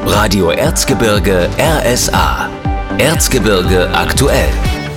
Radio Erzgebirge RSA. Erzgebirge aktuell.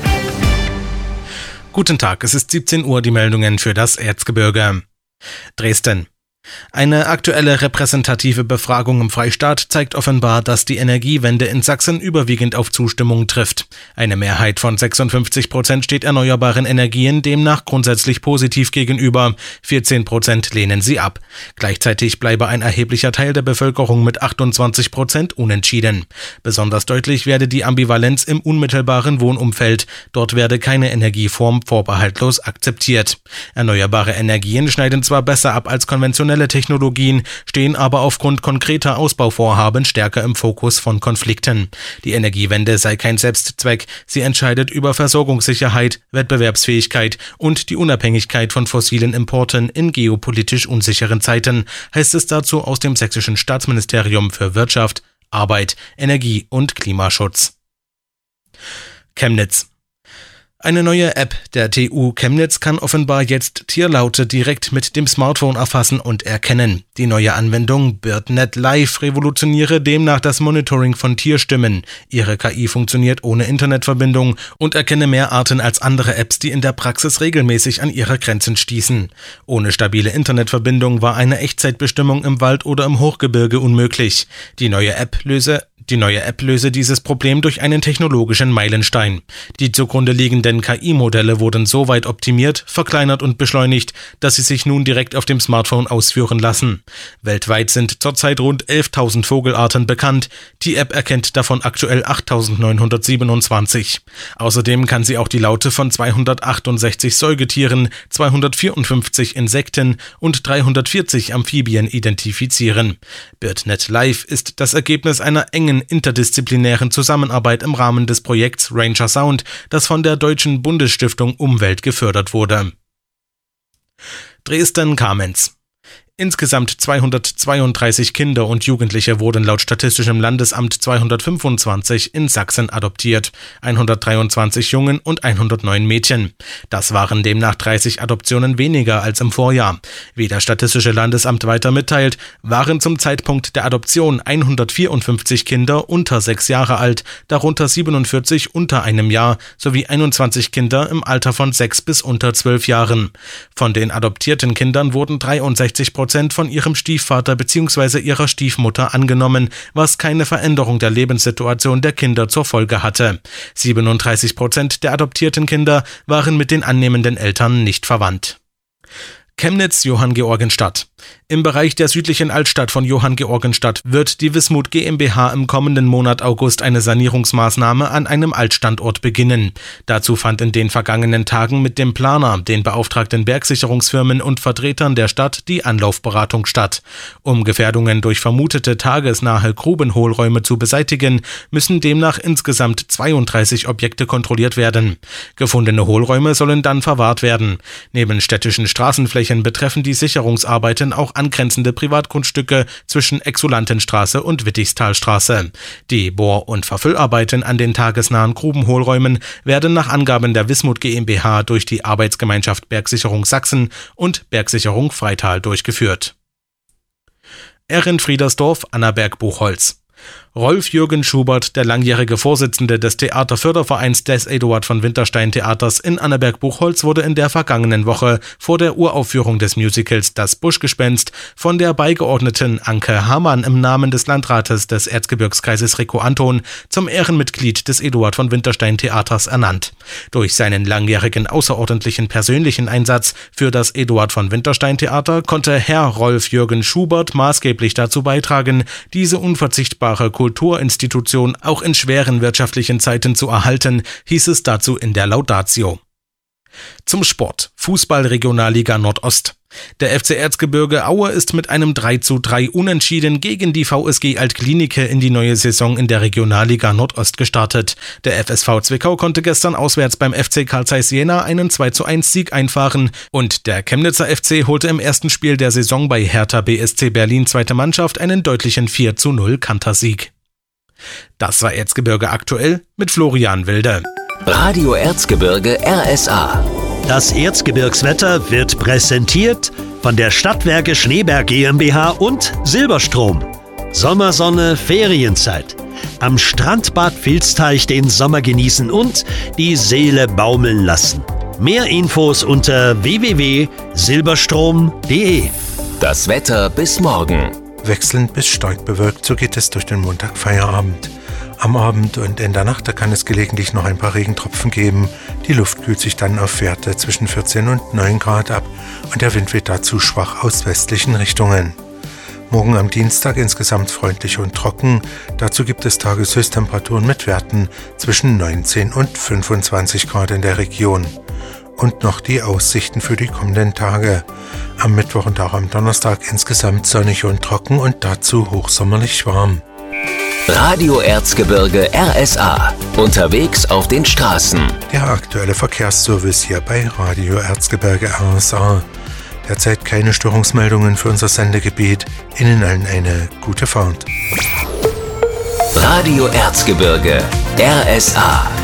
Guten Tag, es ist 17 Uhr, die Meldungen für das Erzgebirge. Dresden. Eine aktuelle repräsentative Befragung im Freistaat zeigt offenbar, dass die Energiewende in Sachsen überwiegend auf Zustimmung trifft. Eine Mehrheit von 56% steht erneuerbaren Energien demnach grundsätzlich positiv gegenüber, 14% lehnen sie ab. Gleichzeitig bleibe ein erheblicher Teil der Bevölkerung mit 28% unentschieden. Besonders deutlich werde die Ambivalenz im unmittelbaren Wohnumfeld. Dort werde keine Energieform vorbehaltlos akzeptiert. Erneuerbare Energien schneiden zwar besser ab als konventionelle Technologien, stehen aber aufgrund konkreter Ausbauvorhaben stärker im Fokus von Konflikten. Die Energiewende sei kein Selbstzweck, sie entscheidet über Versorgungssicherheit, Wettbewerbsfähigkeit und die Unabhängigkeit von fossilen Importen in geopolitisch unsicheren Zeiten, heißt es dazu aus dem Sächsischen Staatsministerium für Wirtschaft, Arbeit, Energie und Klimaschutz. Chemnitz. Eine neue App der TU Chemnitz kann offenbar jetzt Tierlaute direkt mit dem Smartphone erfassen und erkennen. Die neue Anwendung BirdNet Live revolutioniere demnach das Monitoring von Tierstimmen. Ihre KI funktioniert ohne Internetverbindung und erkenne mehr Arten als andere Apps, die in der Praxis regelmäßig an ihre Grenzen stießen. Ohne stabile Internetverbindung war eine Echtzeitbestimmung im Wald oder im Hochgebirge unmöglich. Die neue App löse dieses Problem durch einen technologischen Meilenstein. Die zugrunde liegenden KI-Modelle wurden so weit optimiert, verkleinert und beschleunigt, dass sie sich nun direkt auf dem Smartphone ausführen lassen. Weltweit sind zurzeit rund 11.000 Vogelarten bekannt. Die App erkennt davon aktuell 8.927. Außerdem kann sie auch die Laute von 268 Säugetieren, 254 Insekten und 340 Amphibien identifizieren. BirdNet Live ist das Ergebnis einer engen interdisziplinären Zusammenarbeit im Rahmen des Projekts Ranger Sound, das von der Deutschen Bundesstiftung Umwelt gefördert wurde. Dresden-Kamenz. Insgesamt 232 Kinder und Jugendliche wurden laut Statistischem Landesamt 225 in Sachsen adoptiert, 123 Jungen und 109 Mädchen. Das waren demnach 30 Adoptionen weniger als im Vorjahr. Wie das Statistische Landesamt weiter mitteilt, waren zum Zeitpunkt der Adoption 154 Kinder unter 6 Jahre alt, darunter 47 unter einem Jahr sowie 21 Kinder im Alter von 6 bis unter 12 Jahren. Von den adoptierten Kindern wurden 63% von ihrem Stiefvater bzw. ihrer Stiefmutter angenommen, was keine Veränderung der Lebenssituation der Kinder zur Folge hatte. 37% der adoptierten Kinder waren mit den annehmenden Eltern nicht verwandt. Chemnitz-Johanngeorgenstadt. Im Bereich der südlichen Altstadt von Johanngeorgenstadt wird die Wismut GmbH im kommenden Monat August eine Sanierungsmaßnahme an einem Altstandort beginnen. Dazu fand in den vergangenen Tagen mit dem Planer, den beauftragten Bergsicherungsfirmen und Vertretern der Stadt die Anlaufberatung statt. Um Gefährdungen durch vermutete tagesnahe Grubenhohlräume zu beseitigen, müssen demnach insgesamt 32 Objekte kontrolliert werden. Gefundene Hohlräume sollen dann verwahrt werden. Neben städtischen Straßenflächen betreffen die Sicherungsarbeiten auch angrenzende Privatgrundstücke zwischen Exulantenstraße und Wittichstalstraße. Die Bohr- und Verfüllarbeiten an den tagesnahen Grubenhohlräumen werden nach Angaben der Wismut GmbH durch die Arbeitsgemeinschaft Bergsicherung Sachsen und Bergsicherung Freital durchgeführt. Ehrenfriedersdorf, Annaberg-Buchholz. Rolf-Jürgen Schubert, der langjährige Vorsitzende des Theaterfördervereins des Eduard von Winterstein Theaters in Annaberg-Buchholz, wurde in der vergangenen Woche vor der Uraufführung des Musicals Das Buschgespenst von der Beigeordneten Anke Hamann im Namen des Landrates des Erzgebirgskreises Rico Anton zum Ehrenmitglied des Eduard von Winterstein Theaters ernannt. Durch seinen langjährigen außerordentlichen persönlichen Einsatz für das Eduard von Winterstein Theater konnte Herr Rolf-Jürgen Schubert maßgeblich dazu beitragen, diese unverzichtbare Kulturinstitution auch in schweren wirtschaftlichen Zeiten zu erhalten, hieß es dazu in der Laudatio. Zum Sport. Fußball-Regionalliga Nordost. Der FC Erzgebirge Aue ist mit einem 3:3 Unentschieden gegen die VSG Altklinike in die neue Saison in der Regionalliga Nordost gestartet. Der FSV Zwickau konnte gestern auswärts beim FC Carl Zeiss Jena einen 2:1 Sieg einfahren und der Chemnitzer FC holte im ersten Spiel der Saison bei Hertha BSC Berlin zweite Mannschaft einen deutlichen 4:0 Kantersieg. Das war Erzgebirge aktuell mit Florian Wilde. Radio Erzgebirge RSA. Das Erzgebirgswetter wird präsentiert von der Stadtwerke Schneeberg GmbH und Silberstrom. Sommersonne, Ferienzeit. Am Strandbad Vilsteich den Sommer genießen und die Seele baumeln lassen. Mehr Infos unter www.silberstrom.de. Das Wetter bis morgen. Wechselnd bis stark bewölkt, so geht es durch den Montagfeierabend. Am Abend und in der Nacht, da kann es gelegentlich noch ein paar Regentropfen geben. Die Luft kühlt sich dann auf Werte zwischen 14 und 9 Grad ab und der Wind weht dazu schwach aus westlichen Richtungen. Morgen am Dienstag insgesamt freundlich und trocken. Dazu gibt es Tageshöchsttemperaturen mit Werten zwischen 19 und 25 Grad in der Region. Und noch die Aussichten für die kommenden Tage. Am Mittwoch und auch am Donnerstag insgesamt sonnig und trocken und dazu hochsommerlich warm. Radio Erzgebirge RSA. Unterwegs auf den Straßen. Der aktuelle Verkehrsservice hier bei Radio Erzgebirge RSA. Derzeit keine Störungsmeldungen für unser Sendegebiet. Ihnen allen eine gute Fahrt. Radio Erzgebirge RSA.